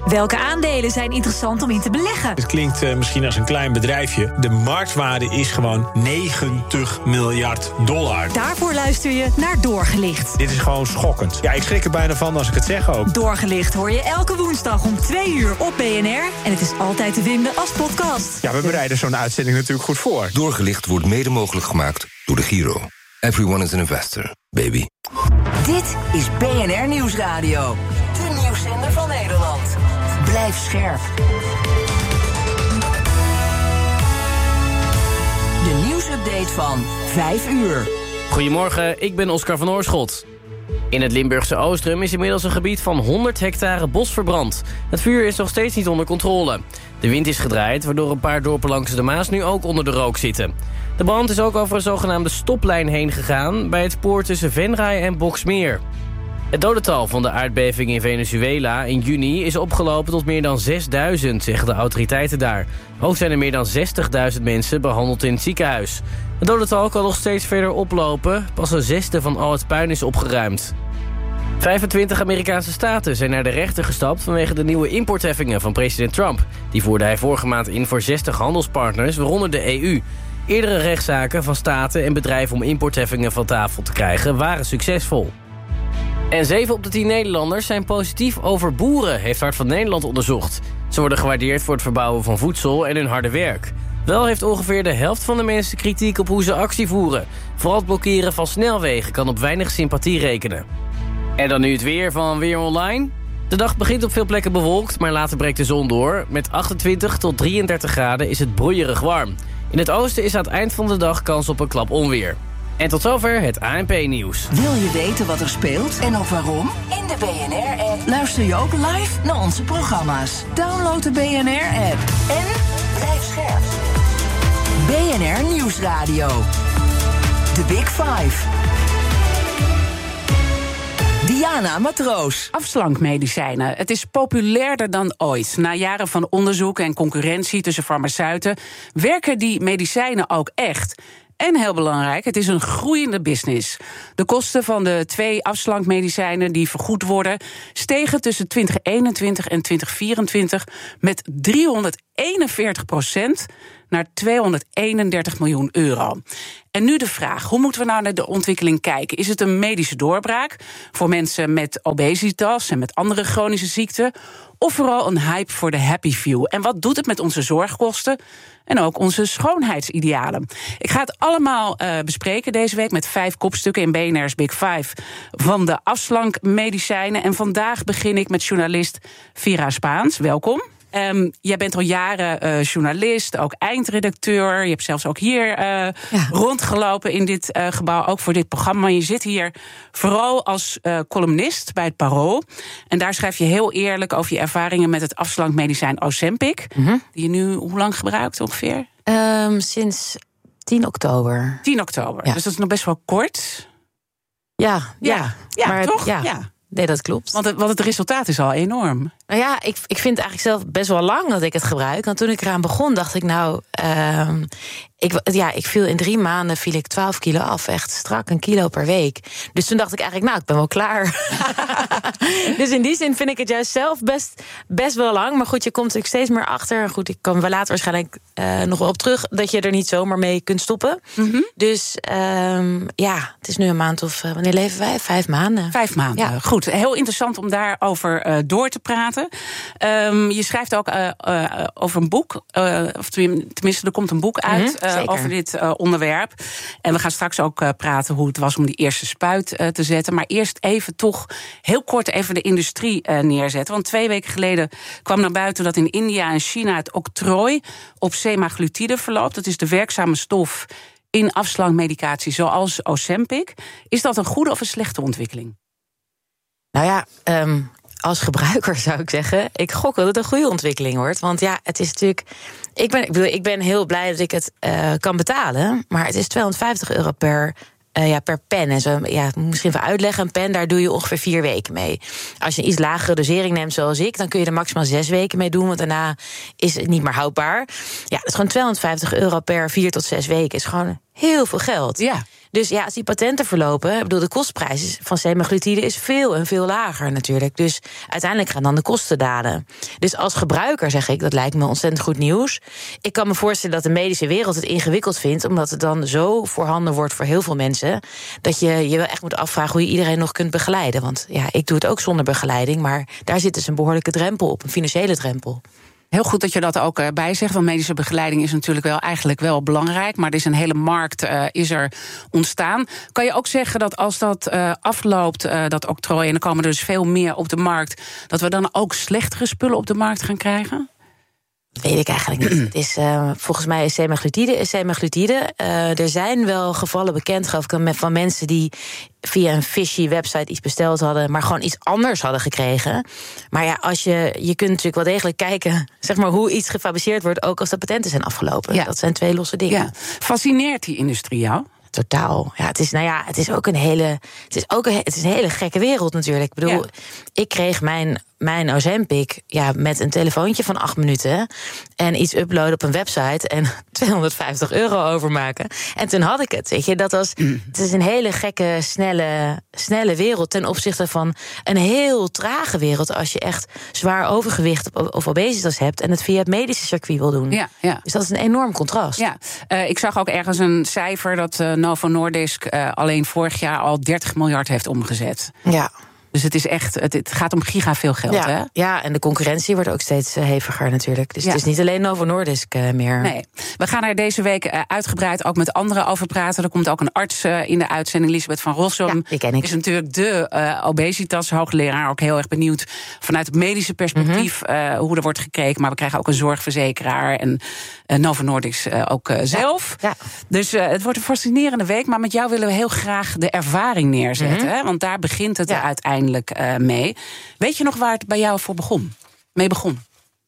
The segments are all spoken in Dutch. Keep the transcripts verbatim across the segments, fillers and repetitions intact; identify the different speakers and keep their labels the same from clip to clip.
Speaker 1: Welke aandelen zijn interessant om in te beleggen?
Speaker 2: Het klinkt uh, misschien als een klein bedrijfje. De marktwaarde is gewoon negentig miljard dollar.
Speaker 1: Daarvoor luister je naar Doorgelicht.
Speaker 2: Dit is gewoon schokkend. Ja, ik schrik er bijna van als ik het zeg ook.
Speaker 1: Doorgelicht hoor je elke woensdag om twee uur op B N R. En het is altijd te vinden als podcast.
Speaker 2: Ja, we bereiden zo'n uitzending natuurlijk goed voor.
Speaker 3: Doorgelicht wordt mede mogelijk gemaakt door de Giro. Everyone is an investor, baby.
Speaker 4: Dit is B N R Nieuwsradio. De nieuwszender van Nederland. Blijf scherp. De nieuwsupdate van vijf uur.
Speaker 5: Goedemorgen, ik ben Oscar van Oorschot. In het Limburgse Oostrum is inmiddels een gebied van honderd hectare bos verbrand. Het vuur is nog steeds niet onder controle. De wind is gedraaid, waardoor een paar dorpen langs de Maas nu ook onder de rook zitten. De brand is ook over een zogenaamde stoplijn heen gegaan bij het spoor tussen Venray en Boxmeer. Het dodental van de aardbeving in Venezuela in juni is opgelopen tot meer dan zesduizend, zeggen de autoriteiten daar. Ook zijn er meer dan zestigduizend mensen behandeld in het ziekenhuis. Het dodental kan nog steeds verder oplopen, pas een zesde van al het puin is opgeruimd. vijfentwintig Amerikaanse staten zijn naar de rechter gestapt vanwege de nieuwe importheffingen van president Trump. Die voerde hij vorige maand in voor zestig handelspartners, waaronder de E U. Eerdere rechtszaken van staten en bedrijven om importheffingen van tafel te krijgen waren succesvol. En zeven op de tien Nederlanders zijn positief over boeren, heeft Hart van Nederland onderzocht. Ze worden gewaardeerd voor het verbouwen van voedsel en hun harde werk. Wel heeft ongeveer de helft van de mensen kritiek op hoe ze actie voeren. Vooral het blokkeren van snelwegen kan op weinig sympathie rekenen. En dan nu het weer van Weer Online. De dag begint op veel plekken bewolkt, maar later breekt de zon door. Met achtentwintig tot drieëndertig graden is het broeierig warm. In het oosten is aan het eind van de dag kans op een klap onweer. En tot zover het A N P-nieuws.
Speaker 4: Wil je weten wat er speelt en ook waarom? In de B N R-app luister je ook live naar onze programma's. Download de B N R-app en blijf scherp. B N R Nieuwsradio. The Big Five. Diana Matroos.
Speaker 6: Afslankmedicijnen. Het is populairder dan ooit. Na jaren van onderzoek en concurrentie tussen farmaceuten werken die medicijnen ook echt. En heel belangrijk, het is een groeiende business. De kosten van de twee afslankmedicijnen die vergoed worden stegen tussen twintig eenentwintig en twintig vierentwintig met driehonderdeenenveertig procent naar tweehonderdeenendertig miljoen euro. En nu de vraag, hoe moeten we nou naar de ontwikkeling kijken? Is het een medische doorbraak voor mensen met obesitas en met andere chronische ziekten? Of vooral een hype voor de happy few? En wat doet het met onze zorgkosten en ook onze schoonheidsidealen? Ik ga het allemaal uh, bespreken deze week met vijf kopstukken in B N R's Big Five van de afslankmedicijnen. En vandaag begin ik met journalist Vera Spaans. Welkom. Um, jij bent al jaren uh, journalist, ook eindredacteur. Je hebt zelfs ook hier uh, ja. rondgelopen in dit uh, gebouw, ook voor dit programma. Maar je zit hier vooral als uh, columnist bij het Parool. En daar schrijf je heel eerlijk over je ervaringen met het afslankmedicijn Ozempic. Mm-hmm. Die je nu hoe lang gebruikt ongeveer?
Speaker 7: Um, sinds tien oktober.
Speaker 6: tien oktober, ja. Dus dat is nog best wel kort.
Speaker 7: Ja, ja.
Speaker 6: ja, ja
Speaker 7: maar
Speaker 6: toch?
Speaker 7: Ja.
Speaker 6: ja.
Speaker 7: Nee, dat klopt.
Speaker 6: Want het, want het resultaat is al enorm.
Speaker 7: Nou ja, ik, ik vind eigenlijk zelf best wel lang dat ik het gebruik. Want toen ik eraan begon, dacht ik nou... Uh, ik, ja, ik viel in drie maanden viel ik twaalf kilo af. Echt strak een kilo per week. Dus toen dacht ik eigenlijk, nou, ik ben wel klaar. Dus in die zin vind ik het juist zelf best, best wel lang. Maar goed, je komt natuurlijk steeds meer achter. Goed, ik kom wel later waarschijnlijk uh, nog wel op terug... dat je er niet zomaar mee kunt stoppen. Mm-hmm. Dus um, ja, het is nu een maand of... Uh, wanneer leven wij? Vijf maanden.
Speaker 6: Vijf maanden, ja. Goed. Heel interessant om daarover uh, door te praten. Um, je schrijft ook uh, uh, over een boek. Uh, of tenminste, er komt een boek uit... Mm-hmm. Uh, over dit uh, onderwerp. En we gaan straks ook uh, praten hoe het was om die eerste spuit uh, te zetten. Maar eerst even toch heel kort even de industrie uh, neerzetten. Want twee weken geleden kwam naar buiten dat in India en China het octrooi op semaglutide verloopt. Dat is de werkzame stof in afslankmedicatie zoals Ozempic. Is dat een goede of een slechte ontwikkeling?
Speaker 7: Nou ja, um, als gebruiker zou ik zeggen, ik gok dat het een goede ontwikkeling wordt. Want ja, het is natuurlijk... Ik ben, ik bedoel, ik ben heel blij dat ik het uh, kan betalen. Maar het is tweehonderdvijftig euro per, uh, ja, per pen. En zo, ja, misschien even uitleggen. Een pen, daar doe je ongeveer vier weken mee. Als je een iets lagere dosering neemt zoals ik, dan kun je er maximaal zes weken mee doen. Want daarna is het niet meer houdbaar. Ja, het is gewoon tweehonderdvijftig euro per vier tot zes weken. Is gewoon heel veel geld.
Speaker 6: Ja.
Speaker 7: Dus ja, als die patenten verlopen, ik bedoel, de kostprijs van semaglutide is veel en veel lager natuurlijk. Dus uiteindelijk gaan dan de kosten dalen. Dus als gebruiker zeg ik, dat lijkt me ontzettend goed nieuws. Ik kan me voorstellen dat de medische wereld het ingewikkeld vindt, omdat het dan zo voorhanden wordt voor heel veel mensen, dat je je wel echt moet afvragen hoe je iedereen nog kunt begeleiden. Want ja, ik doe het ook zonder begeleiding, maar daar zit dus een behoorlijke drempel op, een financiële drempel.
Speaker 6: Heel goed dat je dat ook uh, bij zegt, want medische begeleiding is natuurlijk wel eigenlijk wel belangrijk, maar er is een hele markt uh, is er ontstaan. Kan je ook zeggen dat als dat uh, afloopt, uh, dat octrooi, en dan komen er dus veel meer op de markt, dat we dan ook slechtere spullen op de markt gaan krijgen?
Speaker 7: Weet ik eigenlijk niet. Het is, uh, volgens mij is semaglutide is semaglutide. Uh, er zijn wel gevallen bekend, geloof ik, van mensen die via een fishy website iets besteld hadden, maar gewoon iets anders hadden gekregen. Maar ja, als je, je kunt natuurlijk wel degelijk kijken, zeg maar, hoe iets gefabriceerd wordt, ook als de patenten zijn afgelopen. Ja. Dat zijn twee losse dingen.
Speaker 6: Ja. Fascineert die industrie jou?
Speaker 7: Totaal. Ja, het is, nou ja, het is ook een hele, het is ook een, het is een hele gekke wereld natuurlijk. Ik bedoel, ja. ik kreeg mijn, mijn Ozempic ja, met een telefoontje van acht minuten en iets uploaden op een website en tweehonderdvijftig euro overmaken. En toen had ik het, weet je. Dat was, mm. Het is een hele gekke, snelle, snelle wereld ten opzichte van een heel trage wereld als je echt zwaar overgewicht of obesitas hebt en het via het medische circuit wil doen.
Speaker 6: Ja, ja.
Speaker 7: Dus dat is een enorm contrast.
Speaker 6: Ja, uh, ik zag ook ergens een cijfer dat uh, Novo Nordisk uh, alleen vorig jaar al dertig miljard heeft omgezet.
Speaker 7: Ja.
Speaker 6: Dus het is echt, het, het gaat om giga veel geld,
Speaker 7: ja,
Speaker 6: hè?
Speaker 7: Ja, en de concurrentie wordt ook steeds uh, heviger natuurlijk. Dus ja. Het is niet alleen Novo Nordisk uh, meer.
Speaker 6: Nee, we gaan er deze week uh, uitgebreid ook met anderen over praten. Er komt ook een arts uh, in de uitzending, Elisabeth van Rossum.
Speaker 7: Ja, die ken ik.
Speaker 6: Is natuurlijk de uh, obesitas hoogleraar. Ook heel erg benieuwd vanuit het medische perspectief mm-hmm. uh, hoe er wordt gekeken. Maar we krijgen ook een zorgverzekeraar en uh, Novo Nordisk uh, ook uh, zelf.
Speaker 7: Ja.
Speaker 6: Dus uh, het wordt een fascinerende week. Maar met jou willen we heel graag de ervaring neerzetten. Mm-hmm. Hè? Want daar begint het ja. er uiteindelijk Uh, mee. Weet je nog waar het bij jou voor begon? Mee begon?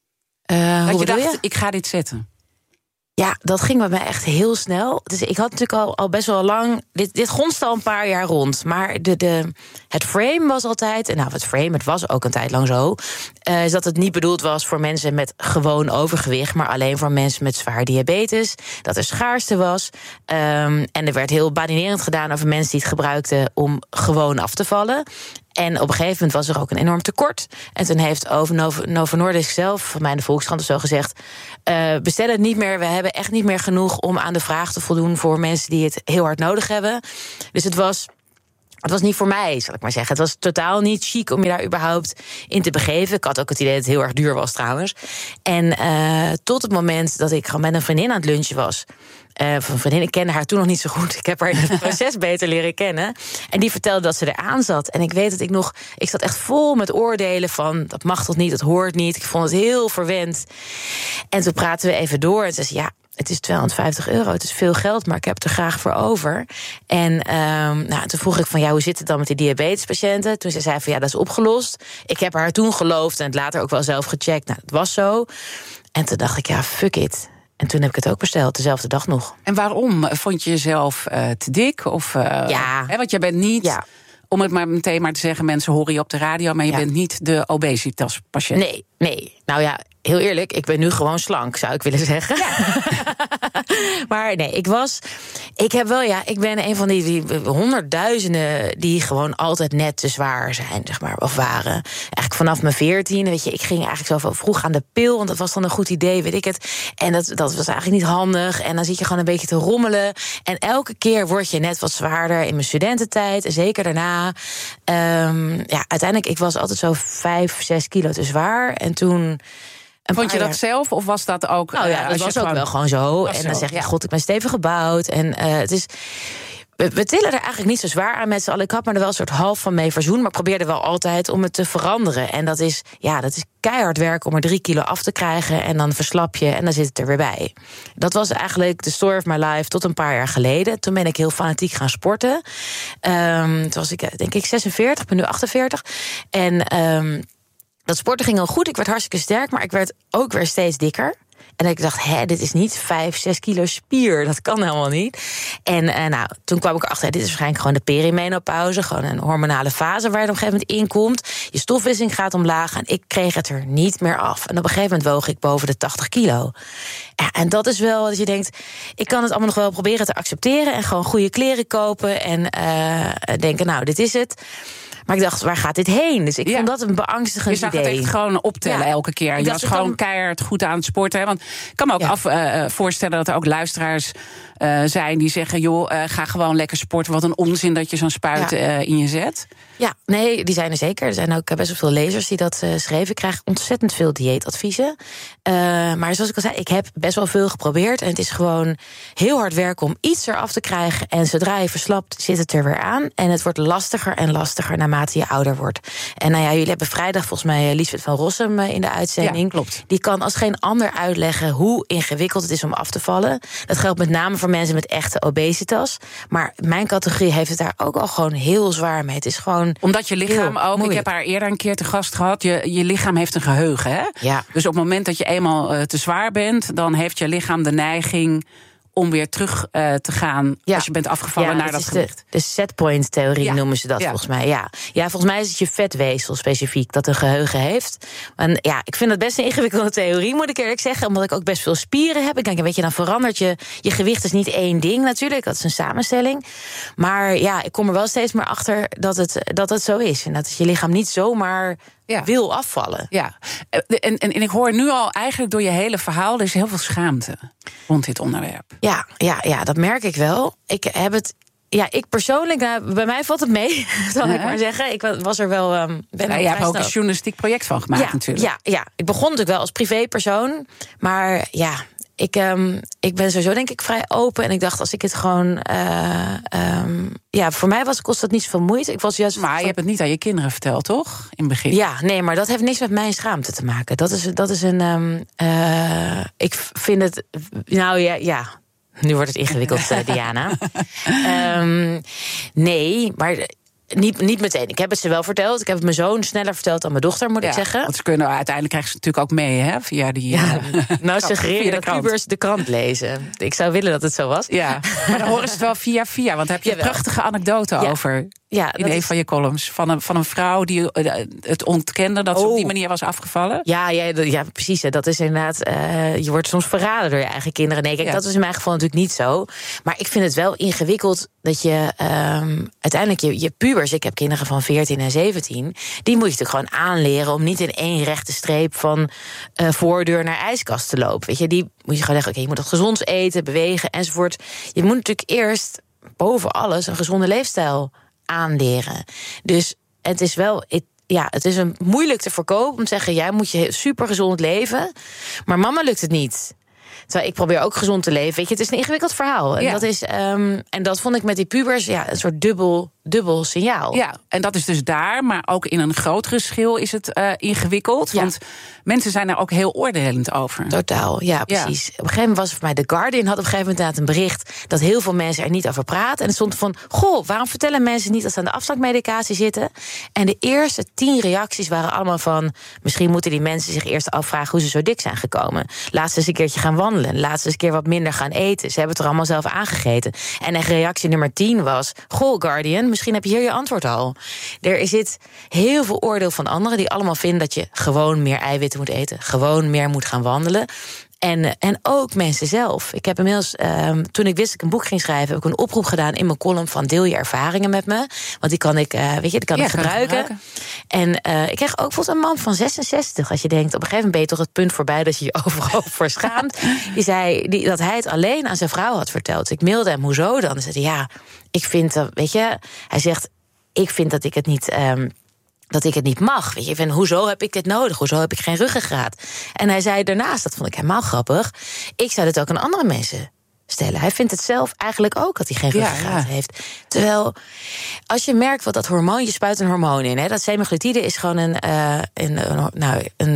Speaker 7: Uh,
Speaker 6: dat
Speaker 7: hoe
Speaker 6: je dacht,
Speaker 7: je?
Speaker 6: ik ga dit zetten.
Speaker 7: Ja, dat ging bij mij echt heel snel. Dus ik had natuurlijk al, al best wel lang. Dit, dit gonste al een paar jaar rond. Maar de, de, het frame was altijd. En nou, het frame, het was ook een tijd lang zo. Uh, is dat het niet bedoeld was voor mensen met gewoon overgewicht. Maar alleen voor mensen met zwaar diabetes. Dat er schaarste was. Um, en er werd heel badinerend gedaan over mensen die het gebruikten om gewoon af te vallen. En op een gegeven moment was er ook een enorm tekort. En toen heeft over Novo, Novo Nordisk zelf, van mij in de Volkskrant of zo, gezegd: uh, bestel het niet meer, we hebben echt niet meer genoeg om aan de vraag te voldoen voor mensen die het heel hard nodig hebben. Dus het was... Het was niet voor mij, zal ik maar zeggen. Het was totaal niet chic om je daar überhaupt in te begeven. Ik had ook het idee dat het heel erg duur was trouwens. En uh, tot het moment dat ik gewoon met een vriendin aan het lunchen was. Uh, een vriendin, ik kende haar toen nog niet zo goed. Ik heb haar in het proces beter leren kennen. En die vertelde dat ze eraan zat. En ik weet dat ik nog... Ik zat echt vol met oordelen van... dat mag toch niet, dat hoort niet. Ik vond het heel verwend. En toen praten we even door. En ze zei, ja, het is tweehonderdvijftig euro, het is veel geld, maar ik heb het er graag voor over. En um, nou, toen vroeg ik van, ja, hoe zit het dan met die diabetespatiënten? Toen ze zei van, ja, dat is opgelost. Ik heb haar toen geloofd en het later ook wel zelf gecheckt. Nou, het was zo. En toen dacht ik, ja, fuck it. En toen heb ik het ook besteld, dezelfde dag nog.
Speaker 6: En waarom? Vond je jezelf uh, te dik? Of, uh,
Speaker 7: ja.
Speaker 6: Hè, want jij bent niet... Ja. Om het maar meteen maar te zeggen, mensen horen je op de radio, maar je ja. bent niet de obesitaspatiënt.
Speaker 7: Nee, nee. Nou ja, heel eerlijk, ik ben nu gewoon slank, zou ik willen zeggen. Ja. Maar nee, ik was... Ik heb wel, ja, ik ben een van die, die honderdduizenden die gewoon altijd net te zwaar zijn, zeg maar, of waren. Eigenlijk vanaf mijn veertien, weet je, ik ging eigenlijk zo vroeg aan de pil, want dat was dan een goed idee, weet ik het. En dat, dat was eigenlijk niet handig. En dan zit je gewoon een beetje te rommelen. En elke keer word je net wat zwaarder in mijn studententijd, en zeker daarna. Um, ja, uiteindelijk, ik was altijd zo vijf, zes kilo te zwaar. En toen...
Speaker 6: Vond je dat zelf, of was dat ook...
Speaker 7: Nou ja, dat was ook gewoon, wel gewoon zo. En dan
Speaker 6: zo,
Speaker 7: zeg je,
Speaker 6: ja.
Speaker 7: god, ik ben stevig gebouwd. En uh, het is... We, we tillen er eigenlijk niet zo zwaar aan met z'n allen. Ik had me er wel een soort half van mee verzoend, maar ik probeerde wel altijd om het te veranderen. En dat is, ja, dat is keihard werk om er drie kilo af te krijgen. En dan verslap je en dan zit het er weer bij. Dat was eigenlijk de story of my life tot een paar jaar geleden. Toen ben ik heel fanatiek gaan sporten. Um, toen was ik, denk ik, zesenveertig, ik ben nu achtenveertig. En... Um, Dat sporten ging al goed, ik werd hartstikke sterk, maar ik werd ook weer steeds dikker. En ik dacht, hè, dit is niet vijf, zes kilo spier. Dat kan helemaal niet. En uh, nou, toen kwam ik erachter, dit is waarschijnlijk gewoon de perimenopauze. Gewoon een hormonale fase waar je op een gegeven moment in komt. Je stofwisseling gaat omlaag en ik kreeg het er niet meer af. En op een gegeven moment woog ik boven de tachtig kilo. Ja, en dat is wel dat je denkt, ik kan het allemaal nog wel proberen te accepteren. En gewoon goede kleren kopen en uh, denken, nou, dit is het. Maar ik dacht, waar gaat dit heen? Dus ik ja. vond dat een beangstigend idee.
Speaker 6: Je zag
Speaker 7: idee.
Speaker 6: het echt gewoon optellen ja. elke keer. Je was gewoon dan keihard goed aan het sporten. Hè? Want ik kan me ook ja. af, uh, voorstellen dat er ook luisteraars uh, zijn die zeggen, joh, uh, ga gewoon lekker sporten. Wat een onzin dat je zo'n spuit ja. uh, in je zet.
Speaker 7: Ja, nee, die zijn er zeker. Er zijn ook best wel veel lezers die dat uh, schreven. Ik krijg ontzettend veel dieetadviezen. Uh, maar zoals ik al zei, ik heb best wel veel geprobeerd. En het is gewoon heel hard werken om iets eraf te krijgen. En zodra je verslapt, zit het er weer aan. En het wordt lastiger en lastiger naarmate je ouder wordt. En nou ja, jullie hebben vrijdag volgens mij Liesbeth van Rossum in de uitzending.
Speaker 6: Ja, klopt.
Speaker 7: Die kan als geen ander uitleggen hoe ingewikkeld het is om af te vallen. Dat geldt met name voor mensen met echte obesitas. Maar mijn categorie heeft het daar ook al gewoon heel zwaar mee. Het is gewoon
Speaker 6: omdat je lichaam ook, moeilijk. Ik heb haar eerder een keer te gast gehad, je, je lichaam heeft een geheugen. Hè?
Speaker 7: Ja.
Speaker 6: Dus op het moment dat je eenmaal uh, te zwaar bent, dan heeft je lichaam de neiging om weer terug uh, te gaan ja. als je bent afgevallen
Speaker 7: ja,
Speaker 6: naar dat gewicht.
Speaker 7: De, de setpoint-theorie ja. noemen ze dat ja. volgens mij. Ja. ja, volgens mij is het je vetweefsel specifiek dat een geheugen heeft. En ja, ik vind dat best een ingewikkelde theorie, moet ik eerlijk zeggen. Omdat ik ook best veel spieren heb. Ik denk, weet je, dan verandert je... Je gewicht is niet één ding natuurlijk, dat is een samenstelling. Maar ja, ik kom er wel steeds meer achter dat het, dat het zo is. En dat je lichaam niet zomaar... Ja. wil afvallen.
Speaker 6: Ja, en, en, en ik hoor nu al eigenlijk door je hele verhaal, er is heel veel schaamte rond dit onderwerp.
Speaker 7: Ja, ja, ja, dat merk ik wel. Ik heb het... Ja, ik persoonlijk, nou, bij mij valt het mee, zal ja. ik maar zeggen. Ik was er wel... Um, ben
Speaker 6: ja, je hebt ook een journalistiek project van gemaakt
Speaker 7: ja,
Speaker 6: natuurlijk.
Speaker 7: Ja, ja, ik begon natuurlijk wel als privépersoon, maar ja... Ik, um, ik ben sowieso denk ik vrij open. En ik dacht, als ik het gewoon... Uh, um, ja, voor mij was, kost dat niet zoveel moeite. Ik was juist
Speaker 6: maar je hebt het niet aan je kinderen verteld, toch? In het begin.
Speaker 7: Ja, nee, maar dat heeft niks met mijn schaamte te maken. Dat is, dat is een... Um, uh, ik vind het... Nou ja, ja. Nu wordt het ingewikkeld, uh, Diana. um, nee, maar... Niet, niet meteen. Ik heb het ze wel verteld. Ik heb het mijn zoon sneller verteld dan mijn dochter, moet ja, ik zeggen.
Speaker 6: Want ze kunnen, uiteindelijk krijgen ze natuurlijk ook mee, hè? Via die.
Speaker 7: Ja, uh, nou, suggereer je dat pubers de krant lezen. Ik zou willen dat het zo was.
Speaker 6: Ja, maar dan horen ze het wel via via. Want daar heb je Jawel. een prachtige anecdote ja. over. Ja, in een is... van je columns. Van een, van een vrouw die het ontkende dat oh. ze op die manier was afgevallen.
Speaker 7: Ja, ja, ja precies. Dat is inderdaad. Uh, je wordt soms verraden door je eigen kinderen. Nee, kijk, ja. dat is in mijn geval natuurlijk niet zo. Maar ik vind het wel ingewikkeld dat je um, uiteindelijk je, je pubers. Ik heb kinderen van veertien en zeventien. Die moet je natuurlijk gewoon aanleren om niet in één rechte streep van uh, voordeur naar ijskast te lopen. Weet je, die moet je gewoon zeggen, oké, okay, je moet wat gezonds eten, bewegen enzovoort. Je moet natuurlijk eerst boven alles een gezonde leefstijl aanleren. Dus het is wel, het, ja, het is een moeilijk te verkopen om te zeggen, jij moet je super gezond leven, maar mama lukt het niet. Terwijl ik probeer ook gezond te leven. Weet je, het is een ingewikkeld verhaal. En, ja. dat, is, um, en dat vond ik met die pubers ja, een soort dubbel, dubbel signaal.
Speaker 6: Ja, en dat is dus daar, maar ook in een grotere schil is het uh, ingewikkeld. Ja. Want mensen zijn er ook heel oordelend over.
Speaker 7: Totaal, ja, precies. Ja. Op een gegeven moment was het voor mij, The Guardian had op een gegeven moment een bericht dat heel veel mensen er niet over praten. En het stond van, goh, waarom vertellen mensen niet dat ze aan de afslankmedicatie zitten? En de eerste tien reacties waren allemaal van, misschien moeten die mensen zich eerst afvragen hoe ze zo dik zijn gekomen. Laat ze eens een keertje gaan wandelen. Laat ze eens een keer wat minder gaan eten. Ze hebben het er allemaal zelf aangegeten. En echt reactie nummer tien was, goh, Guardian, misschien heb je hier je antwoord al. Er zit heel veel oordeel van anderen die allemaal vinden dat je gewoon meer eiwitten moet eten. Gewoon meer moet gaan wandelen. En, en ook mensen zelf. Ik heb inmiddels, um, toen ik wist dat ik een boek ging schrijven, heb ik een oproep gedaan in mijn column van deel je ervaringen met me. Want die kan ik, uh, weet je, die kan ja, ik gebruiken. gebruiken. En uh, ik kreeg ook bijvoorbeeld een man van zesenzestig. Als je denkt, op een gegeven moment ben je toch het punt voorbij dat je je overal voor schaamt. Die zei die, dat hij het alleen aan zijn vrouw had verteld. Ik mailde hem, hoezo dan? Hij zei, ja, ik vind dat, weet je, hij zegt, ik vind dat ik het niet... Um, dat ik het niet mag. Weet je, van, hoezo heb ik dit nodig? Hoezo heb ik geen ruggengraat? En hij zei daarnaast, dat vond ik helemaal grappig, ik zou dit ook aan andere mensen stellen. Hij vindt het zelf eigenlijk ook dat hij geen ruggengraat ja, ja. heeft. Terwijl, als je merkt wat dat hormoon, je spuit een hormoon in. Hè, dat semaglutide is gewoon een, uh, een, een, nou, een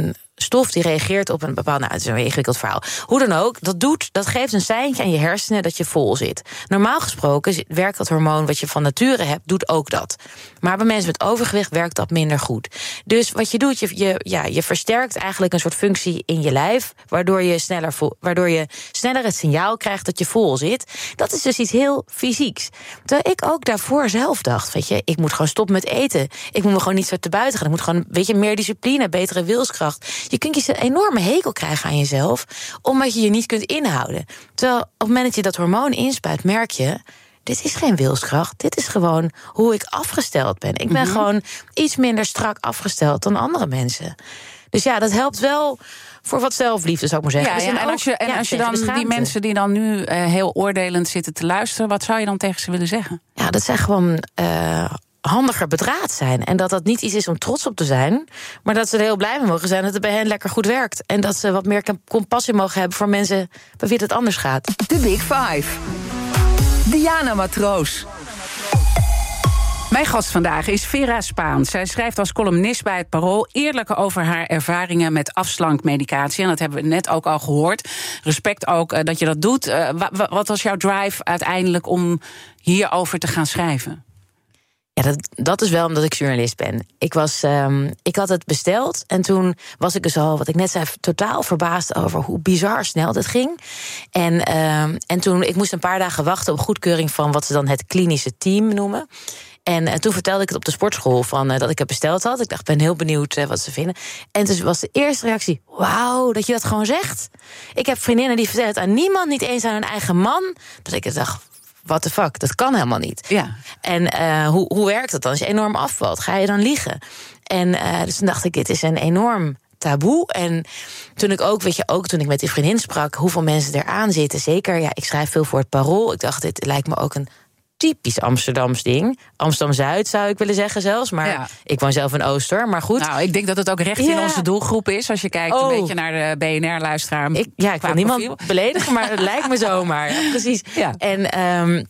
Speaker 7: stof die reageert op een bepaald... Nou, het is een ingewikkeld verhaal. Hoe dan ook, dat, doet, dat geeft een seintje aan je hersenen dat je vol zit. Normaal gesproken werkt dat hormoon wat je van nature hebt, doet ook dat. Maar bij mensen met overgewicht werkt dat minder goed. Dus wat je doet, je, je, ja, je versterkt eigenlijk een soort functie in je lijf, waardoor je, sneller vo- waardoor je sneller het signaal krijgt dat je vol zit. Dat is dus iets heel fysieks. Terwijl ik ook daarvoor zelf dacht, weet je, ik moet gewoon stoppen met eten. Ik moet me gewoon niet zo te buiten gaan. Ik moet gewoon, weet je, meer discipline, betere wilskracht. Je kunt je een enorme hekel krijgen aan jezelf, omdat je je niet kunt inhouden. Terwijl op het moment dat je dat hormoon inspuit, merk je, dit is geen wilskracht. Dit is gewoon hoe ik afgesteld ben. Ik ben mm-hmm. gewoon iets minder strak afgesteld dan andere mensen. Dus ja, dat helpt wel voor wat zelfliefde, zou ik maar zeggen.
Speaker 6: Ja,
Speaker 7: dus
Speaker 6: ja, en als je, en ja, als je dan die mensen die dan nu uh, heel oordelend zitten te luisteren, wat zou je dan tegen ze willen zeggen?
Speaker 7: Ja, dat zijn gewoon Uh, handiger bedraad zijn. En dat dat niet iets is om trots op te zijn, maar dat ze er heel blij mee mogen zijn dat het bij hen lekker goed werkt. En dat ze wat meer compassie mogen hebben voor mensen bij wie het anders gaat.
Speaker 4: De Big Five. Diana Matroos.
Speaker 6: Mijn gast vandaag is Vera Spaans. Zij schrijft als columnist bij het Parool eerlijk over haar ervaringen met afslankmedicatie. En dat hebben we net ook al gehoord. Respect ook uh, dat je dat doet. Uh, wa- wat was jouw drive uiteindelijk om hierover te gaan schrijven?
Speaker 7: Ja, dat, dat is wel omdat ik journalist ben. Ik, was, um, ik had het besteld en toen was ik dus al, wat ik net zei, totaal verbaasd over hoe bizar snel dat ging. En, um, en toen, ik moest een paar dagen wachten op goedkeuring van wat ze dan het klinische team noemen. En uh, toen vertelde ik het op de sportschool van uh, dat ik het besteld had. Ik dacht, ik ben heel benieuwd uh, wat ze vinden. En dus was de eerste reactie, wauw, dat je dat gewoon zegt. Ik heb vriendinnen die vertellen het aan niemand, niet eens aan hun eigen man. Dat ik dacht, what the fuck, dat kan helemaal niet.
Speaker 6: Ja.
Speaker 7: En uh, hoe, hoe werkt dat dan? Als je enorm afvalt, ga je dan liegen? En uh, dus toen dacht ik, dit is een enorm taboe. En toen ik ook, weet je, ook toen ik met die vriendin sprak, hoeveel mensen eraan zitten. Zeker, ja, ik schrijf veel voor het Parool. Ik dacht, dit lijkt me ook een typisch Amsterdams ding. Amsterdam-Zuid zou ik willen zeggen zelfs. Maar ja. Ik woon zelf in Ooster, maar goed.
Speaker 6: Nou, ik denk dat het ook recht ja. in onze doelgroep is. Als je kijkt oh. een beetje naar de B N R-luisteraar.
Speaker 7: Ik, ja, ik wil niemand beledigen, maar het lijkt me zomaar. Ja, precies. Ja. En um,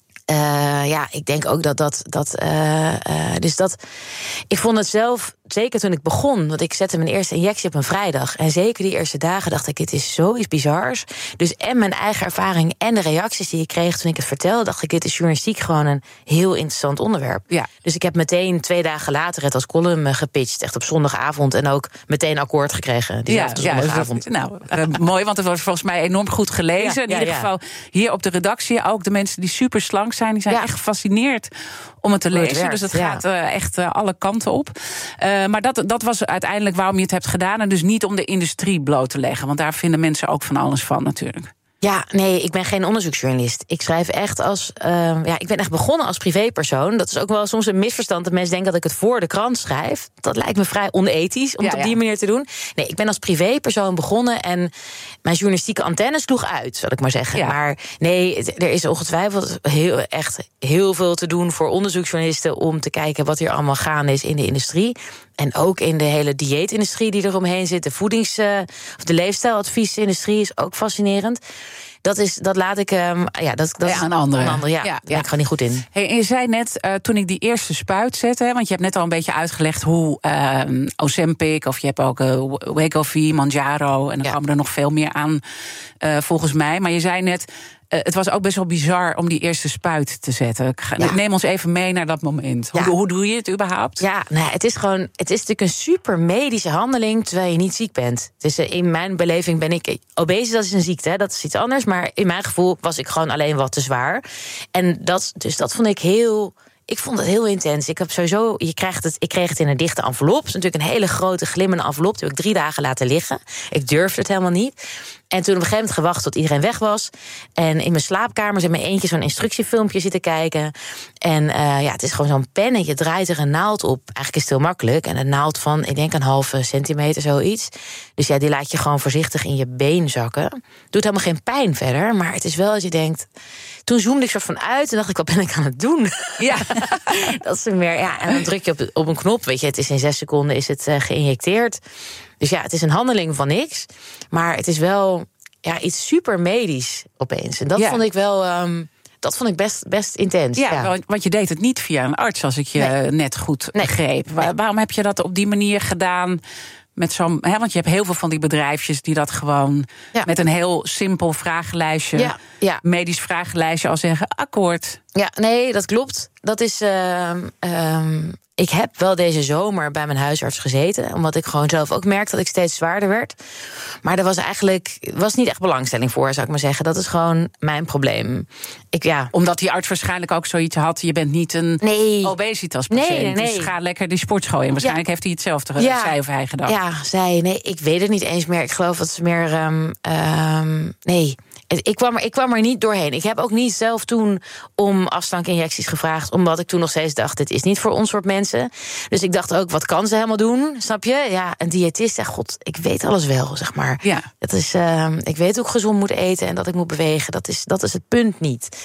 Speaker 7: Uh, ja, ik denk ook dat dat. dat uh, uh, dus dat. Ik vond het zelf, zeker toen ik begon, want ik zette mijn eerste injectie op een vrijdag. En zeker die eerste dagen dacht ik, het is zoiets bizars. Dus en mijn eigen ervaring en de reacties die ik kreeg toen ik het vertelde, dacht ik, dit is journalistiek gewoon een heel interessant onderwerp. Ja. Dus ik heb meteen twee dagen later het als column gepitcht, echt op zondagavond. En ook meteen akkoord gekregen. Diezelfde ja, zondagavond.
Speaker 6: Ja, nou, uh, mooi, want het was volgens mij enorm goed gelezen. Ja, in ieder ja, geval hier op de redactie. Ook de mensen die super slank zijn, die zijn ja. echt gefascineerd om het te lezen. Het werkt, dus het ja. gaat uh, echt uh, alle kanten op. Uh, maar dat, dat was uiteindelijk waarom je het hebt gedaan. En dus niet om de industrie bloot te leggen. Want daar vinden mensen ook van alles van natuurlijk.
Speaker 7: Ja, nee, ik ben geen onderzoeksjournalist. Ik schrijf echt als, uh, ja, ik ben echt begonnen als privépersoon. Dat is ook wel soms een misverstand dat mensen denken dat ik het voor de krant schrijf. Dat lijkt me vrij onethisch om ja, het op die ja. manier te doen. Nee, ik ben als privépersoon begonnen en mijn journalistieke antenne sloeg uit, zal ik maar zeggen. Ja. Maar nee, er is ongetwijfeld heel, echt heel veel te doen voor onderzoeksjournalisten om te kijken wat hier allemaal gaande is in de industrie. En ook in de hele dieetindustrie die eromheen zit. De voedings- uh, of de leefstijladviesindustrie is ook fascinerend. Dat, is, dat laat ik um, ja, dat, dat
Speaker 6: ja, aan anderen.
Speaker 7: Andere, ja, ja, daar ben ik gewoon niet goed in.
Speaker 6: Hey, en je zei net, uh, toen ik die eerste spuit zette, want je hebt net al een beetje uitgelegd hoe uh, Ozempic, of je hebt ook uh, Wegovy, Mounjaro, en dan ja. komen er nog veel meer aan, uh, volgens mij. Maar je zei net, uh, het was ook best wel bizar om die eerste spuit te zetten. Ga, ja. Neem ons even mee naar dat moment. Ja. Hoe, hoe doe je het überhaupt?
Speaker 7: Ja, nou, het is gewoon, het is natuurlijk een super medische handeling terwijl je niet ziek bent. Dus uh, in mijn beleving ben ik obese, dat is een ziekte, hè, dat is iets anders. Maar in mijn gevoel was ik gewoon alleen wat te zwaar. En dat, dus dat vond ik heel. Ik vond het heel intens. Ik heb sowieso, je krijgt het, ik kreeg het in een dichte envelop. Het is natuurlijk een hele grote glimmende envelop. Die heb ik drie dagen laten liggen. Ik durfde het helemaal niet. En toen op een gegeven moment gewacht tot iedereen weg was. En in mijn slaapkamer zit mijn eentje zo'n instructiefilmpje zitten kijken. En uh, ja, het is gewoon zo'n pen en je draait er een naald op. Eigenlijk is het heel makkelijk. En een naald van, ik denk een halve centimeter, zoiets. Dus ja, die laat je gewoon voorzichtig in je been zakken. Doet helemaal geen pijn verder, maar het is wel als je denkt. Toen zoomde ik soort van uit en dacht ik, wat ben ik aan het doen? Ja, dat is meer. Ja, en dan druk je op, op een knop, weet je, het is in zes seconden is het uh, geïnjecteerd. Dus ja, het is een handeling van niks. Maar het is wel ja, iets super medisch opeens. En dat ja. vond ik wel. Um, Dat vond ik best, best intens.
Speaker 6: Ja, ja, want je deed het niet via een arts, als ik je nee. net goed nee. begreep. Waar, waarom heb je dat op die manier gedaan? Met zo'n, hè, want je hebt heel veel van die bedrijfjes die dat gewoon
Speaker 7: Ja.
Speaker 6: met een heel simpel vragenlijstje,
Speaker 7: Ja, ja.
Speaker 6: medisch vragenlijstje al zeggen, akkoord.
Speaker 7: Ja, nee, dat klopt. Dat is. Um, um, ik heb wel deze zomer bij mijn huisarts gezeten, omdat ik gewoon zelf ook merkte dat ik steeds zwaarder werd. Maar er was eigenlijk was niet echt belangstelling voor, zou ik maar zeggen. Dat is gewoon mijn probleem. Ik, ja.
Speaker 6: Omdat die arts waarschijnlijk ook zoiets had, je bent niet een
Speaker 7: Nee.
Speaker 6: obesitas-patiënt.
Speaker 7: Nee, nee, nee.
Speaker 6: Dus ga lekker die sportschool in. Waarschijnlijk heeft hij hetzelfde,
Speaker 7: Ja.
Speaker 6: zij of hij gedacht.
Speaker 7: Ja, zij. Nee, ik weet het niet eens meer. Ik geloof dat ze meer. Um, um, nee. Ik kwam, er, ik kwam er niet doorheen. Ik heb ook niet zelf toen om afstankinjecties gevraagd, omdat ik toen nog steeds dacht, dit is niet voor ons soort mensen. Dus ik dacht ook, wat kan ze helemaal doen? Snap je? Ja, een diëtist zegt, god, ik weet alles wel, zeg maar.
Speaker 6: Ja.
Speaker 7: Dat is, uh, ik weet hoe ik gezond moet eten en dat ik moet bewegen. Dat is, dat is het punt niet.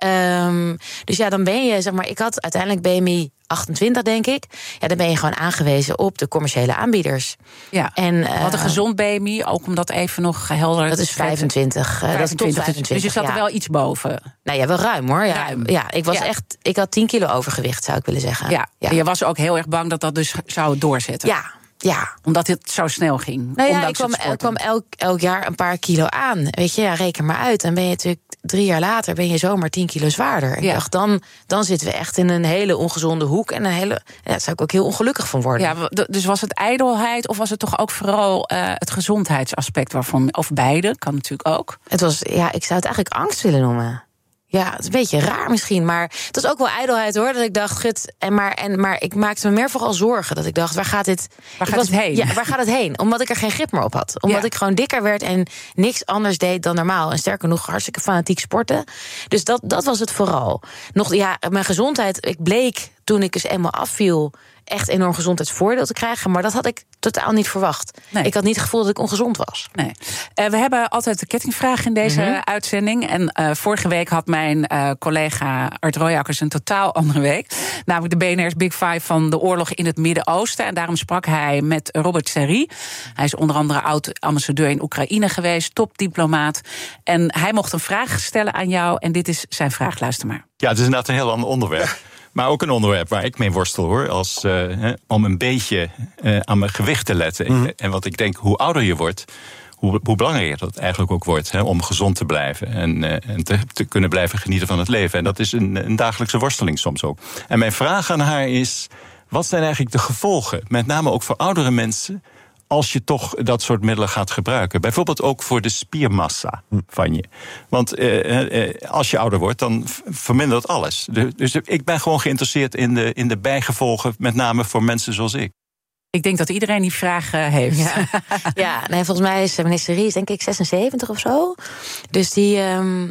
Speaker 7: Um, dus ja, dan ben je, zeg maar, ik had uiteindelijk B M I achtentwintig, denk ik. Ja, dan ben je gewoon aangewezen op de commerciële aanbieders.
Speaker 6: Ja.
Speaker 7: En uh,
Speaker 6: wat een gezond B M I, ook om dat even nog helder
Speaker 7: dat
Speaker 6: te
Speaker 7: is vijfentwintig. Uh,
Speaker 6: vijfentwintig.
Speaker 7: Dat is tot vijfentwintig.
Speaker 6: Dus je zat
Speaker 7: ja.
Speaker 6: er wel iets boven.
Speaker 7: Nou ja, wel ruim hoor. Ja,
Speaker 6: Ruim.
Speaker 7: ja ik was
Speaker 6: Ja.
Speaker 7: echt. Ik had tien kilo overgewicht, zou ik willen zeggen.
Speaker 6: Ja.
Speaker 7: ja.
Speaker 6: En je was ook heel erg bang dat dat dus zou doorzetten.
Speaker 7: Ja. Ja.
Speaker 6: Omdat het zo snel ging.
Speaker 7: Nou ja, ik
Speaker 6: ondanks
Speaker 7: kwam,
Speaker 6: het
Speaker 7: ik
Speaker 6: sporten.
Speaker 7: kwam elk, elk jaar een paar kilo aan. Weet je, ja, reken maar uit. Dan ben je natuurlijk drie jaar later ben je zomaar tien kilo zwaarder. En
Speaker 6: Ja.
Speaker 7: ik dacht, dan, dan zitten we echt in een hele ongezonde hoek. En een hele. Ja, daar zou ik ook heel ongelukkig van worden.
Speaker 6: Ja, w- dus was het ijdelheid of was het toch ook vooral uh, het gezondheidsaspect waarvan, of beide, kan natuurlijk ook.
Speaker 7: Het was, ja, ik zou het eigenlijk angst willen noemen. Ja, het is een beetje raar misschien, maar het was ook wel ijdelheid hoor. Dat ik dacht, gut, en maar, en, maar ik maakte me meer vooral zorgen. Dat ik dacht, waar gaat dit,
Speaker 6: Waar
Speaker 7: ik
Speaker 6: gaat het heen?
Speaker 7: Ja, waar gaat het heen? Omdat ik er geen grip meer op had. Omdat
Speaker 6: Ja.
Speaker 7: ik gewoon dikker werd en niks anders deed dan normaal. En sterker nog, hartstikke fanatiek sporten. Dus dat, dat was het vooral. Nog, ja, mijn gezondheid, ik bleek toen ik dus eenmaal afviel echt enorm gezondheidsvoordeel te krijgen. Maar dat had ik totaal niet verwacht.
Speaker 6: Nee.
Speaker 7: Ik had niet het gevoel dat ik ongezond was.
Speaker 6: Nee. Uh, we hebben altijd de kettingvraag in deze
Speaker 7: Mm-hmm.
Speaker 6: uitzending. En uh, vorige week had mijn uh, collega Art Royakkers een totaal andere week. Namelijk de B N R's Big Five van de oorlog in het Midden-Oosten. En daarom sprak hij met Robert Serry. Hij is onder andere oud-ambassadeur in Oekraïne geweest, topdiplomaat. En hij mocht een vraag stellen aan jou. En dit is zijn vraag, luister maar.
Speaker 8: Ja, het is inderdaad een heel ander onderwerp. Maar ook een onderwerp waar ik mee worstel, hoor. Als, uh, hè, om een beetje uh, aan mijn gewicht te letten. Mm. En wat ik denk, hoe ouder je wordt, hoe, hoe belangrijker dat eigenlijk ook wordt. Hè, om gezond te blijven en, uh, en te, te kunnen blijven genieten van het leven. En dat is een, een dagelijkse worsteling soms ook. En mijn vraag aan haar is, wat zijn eigenlijk de gevolgen? Met name ook voor oudere mensen, als je toch dat soort middelen gaat gebruiken. Bijvoorbeeld ook voor de spiermassa van je. Want uh, uh, als je ouder wordt, dan vermindert alles. De, dus ik ben gewoon geïnteresseerd in de, in de bijgevolgen, met name voor mensen zoals ik.
Speaker 6: Ik denk dat iedereen die vraag uh, heeft.
Speaker 7: Ja, ja, nee, volgens mij is meneer Serry denk ik zesenzeventig of zo. Dus die, um,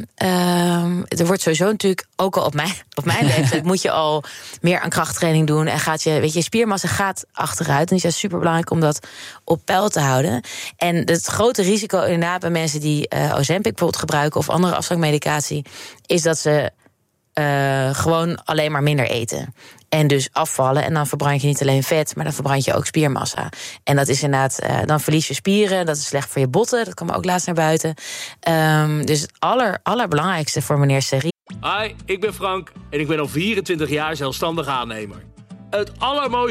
Speaker 7: um, er wordt sowieso natuurlijk, ook al op mijn, op mijn leeftijd, moet je al meer aan krachttraining doen. En gaat je, weet je, spiermassa gaat achteruit. En het is super belangrijk om dat op peil te houden. En het grote risico inderdaad bij mensen die uh, Ozempic bijvoorbeeld gebruiken of andere afslankmedicatie, is dat ze uh, gewoon alleen maar minder eten. En dus afvallen. En dan verbrand je niet alleen vet, maar dan verbrand je ook spiermassa. En dat is inderdaad, uh, dan verlies je spieren. Dat is slecht voor je botten. Dat kwam ook laatst naar buiten. Um, dus het aller, allerbelangrijkste voor meneer Serry.
Speaker 9: Hi, ik ben Frank en ik ben al vierentwintig jaar zelfstandig aannemer. Het allermooiste